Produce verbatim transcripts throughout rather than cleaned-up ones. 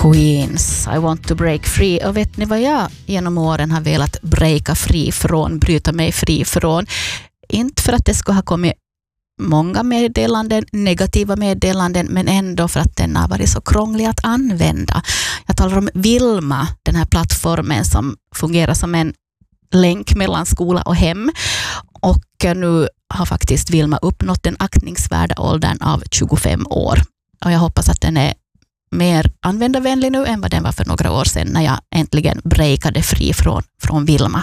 Queens, I want to break free. Och vet ni vad jag genom åren har velat breaka fri från, bryta mig fri från? Inte för att det ska ha kommit många meddelanden, negativa meddelanden, men ändå för att den har varit så krånglig att använda. Jag talar om Vilma, den här plattformen som fungerar som en länk mellan skola och hem. Och nu har faktiskt Vilma uppnått den aktningsvärda åldern av tjugofem år. Och jag hoppas att den är mer användarvänlig nu än vad den var för några år sedan när jag äntligen breakade fri från, från Vilma.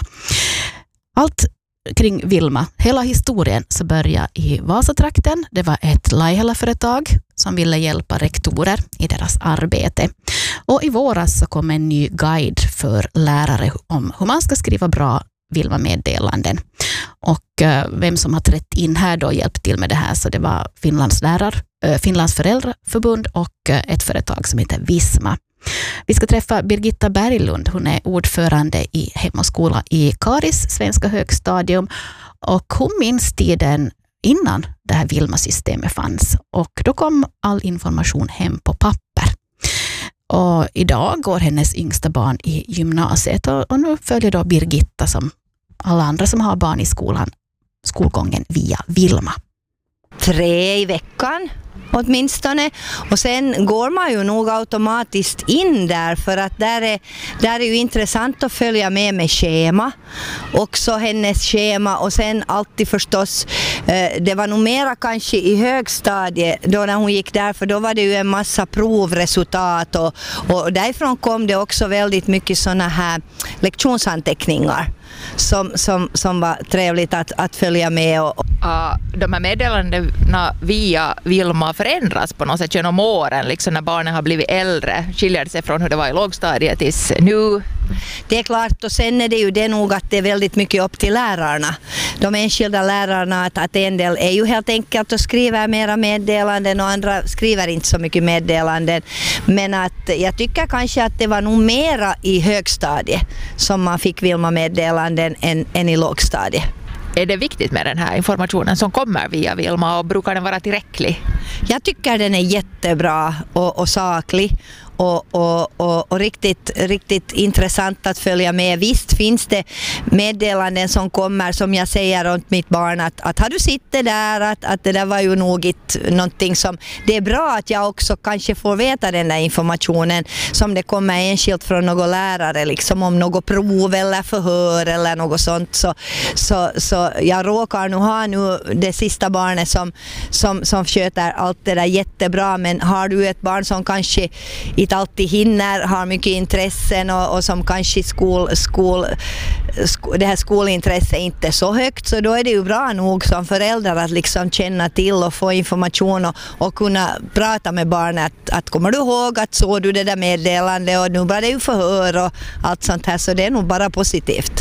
Allt kring Vilma, hela historien, så började i Vasatrakten. Det var ett Laihela-företag som ville hjälpa rektorer i deras arbete. Och i våras så kom en ny guide för lärare om hur man ska skriva bra Vilma-meddelanden. Och uh, vem som har trätt in här då och hjälpt till med det här, så det var Finlands lärar, uh, Finlands föräldraförbund och uh, ett företag som heter Visma. Vi ska träffa Birgitta Berglund. Hon är ordförande i Hem och skola i Karis svenska högstadium, och hon minns tiden innan det här Vilma-systemet fanns, och då kom all information hem på papper. Och idag går hennes yngsta barn i gymnasiet, och, och nu följer då Birgitta som alla andra som har barn i skolan skolgången via Vilma. Tre i veckan åtminstone, och sen går man ju nog automatiskt in där, för att där är, där är ju intressant att följa med med schema, också hennes schema, och sen alltid förstås, eh, det var nog mera kanske i högstadiet då när hon gick där, för då var det ju en massa provresultat, och, och därifrån kom det också väldigt mycket såna här lektionsanteckningar som, som, som var trevligt att, att följa med. Och, Uh, de här meddelandena via Vilma förändras på något sätt genom åren, liksom när barnen har blivit äldre, skiljer det sig från hur det var i lågstadiet tills nu? Det är klart, och sen är det ju det nog att det är väldigt mycket upp till lärarna, de enskilda lärarna, att, att en del är ju helt enkelt att skriva mera meddelanden och andra skriver inte så mycket meddelanden, men att jag tycker kanske att det var nog mera i högstadiet som man fick Vilma meddelanden än, än i lågstadiet. Är det viktigt med den här informationen som kommer via Vilma, och brukar den vara tillräcklig? Jag tycker den är jättebra och, och saklig. Och, och, och, och riktigt, riktigt intressant att följa med. Visst finns det meddelanden som kommer, som jag säger runt mitt barn, att, att har du sitter där, att, att det där var ju nog inte någonting som, det är bra att jag också kanske får veta den där informationen som det kommer enskilt från någon lärare, liksom om något prov eller förhör eller något sånt, så, så, så jag råkar nu ha nu det sista barnet som, som, som sköter allt det där jättebra, men har du ett barn som kanske inte alltid hinner, har mycket intressen och, och som kanske skol, skol, sko, det här skolintresset inte är så högt, så då är det ju bra nog som föräldrar att liksom känna till och få information och, och kunna prata med barnet att, att kommer du ihåg att såg du det där meddelande och nu var det ju förhör och allt sånt här, så det är nog bara positivt.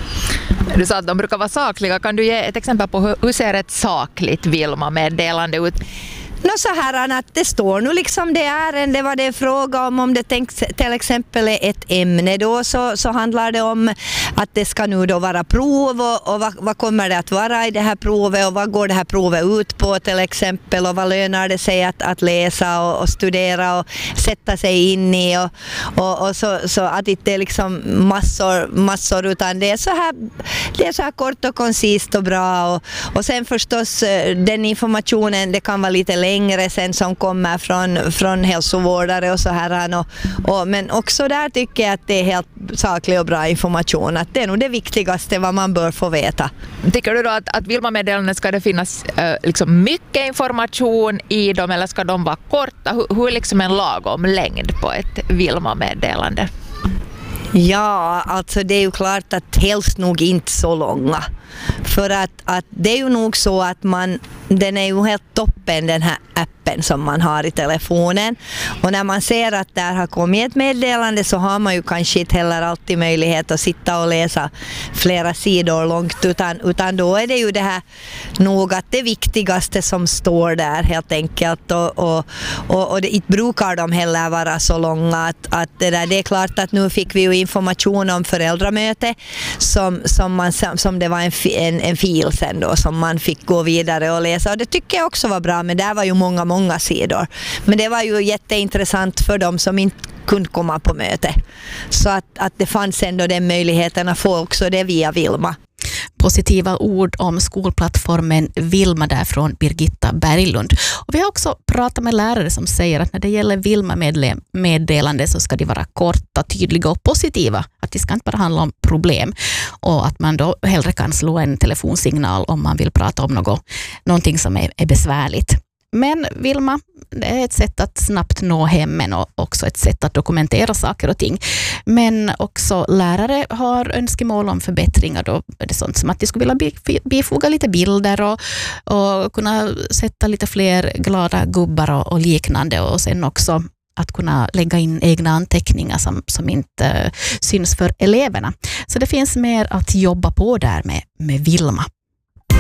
Du sa att de brukar vara sakliga. Kan du ge ett exempel på hur, hur ser ett sakligt Vilma-meddelande ut? Nå så här att det står nu liksom det ärende vad det är fråga om, om det tänks, till exempel är ett ämne då, så, så handlar det om att det ska nu då vara prov, och, och vad, vad kommer det att vara i det här provet, och vad går det här provet ut på till exempel, och vad lönar det sig att, att läsa och, och studera och sätta sig in i, och, och, och så, så att det inte är liksom massor, massor utan det är så här, det är så här kort och koncist och bra, och, och sen förstås den informationen, det kan vara lite längre sen som kommer från, från hälsovårdare och så här, och, och, men också där tycker jag att det är helt saklig och bra information, att det är nog det viktigaste vad man bör få veta. Tycker du då att, att Vilma-meddelanden ska det finnas äh, liksom mycket information i dem, eller ska de vara korta? Hur, hur är liksom en lagom längd på ett Vilma-meddelande? Ja, alltså det är ju klart att helst nog inte så långa. För att, att det är ju nog så att man, den är ju helt toppen den här appen som man har i telefonen. Och när man ser att där har kommit ett meddelande så har man ju kanske inte heller alltid möjlighet att sitta och läsa flera sidor långt. Utan, utan då är det ju det här nog att det viktigaste som står där helt enkelt. Och, och, och, och det inte brukar de heller vara så långa. Att, att det, där, det är klart att nu fick vi ju information om föräldramöte som, som, man, som det var en En, en fil sen då som man fick gå vidare och läsa, och det tycker jag också var bra, men där var ju många många sidor, men det var ju jätteintressant för dem som inte kunde komma på möte. Så att, att det fanns ändå den möjligheten att få också det via Vilma. Positiva ord om skolplattformen Vilma där från Birgitta Berglund. Och vi har också pratat med lärare som säger att när det gäller Vilma-meddelande så ska de vara korta, tydliga och positiva. Att det ska inte bara handla om problem och att man då hellre kan slå en telefonsignal om man vill prata om något, någonting som är, är besvärligt. Men Vilma, det är ett sätt att snabbt nå hemmen och också ett sätt att dokumentera saker och ting. Men också lärare har önskemål om förbättringar. Då är det sånt som att de skulle vilja bifoga lite bilder och, och kunna sätta lite fler glada gubbar och, och liknande. Och sen också att kunna lägga in egna anteckningar som, som inte syns för eleverna. Så det finns mer att jobba på där med, med Vilma.